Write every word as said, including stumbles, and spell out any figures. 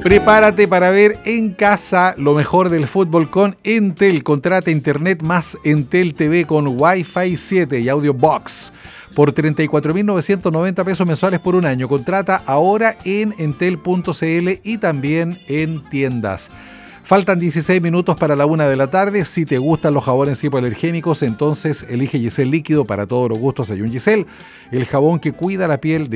Prepárate para ver en casa lo mejor del fútbol con Entel. Contrata internet más Entel T V con Wi-Fi siete y Audio Box por treinta y cuatro mil novecientos noventa pesos mensuales por un año. Contrata ahora en entel punto c l y también en tiendas. Faltan dieciséis minutos para la una de la tarde. Si te gustan los jabones hipoalergénicos, entonces elige Giselle Líquido para todos los gustos. Hay un Giselle, el jabón que cuida la piel de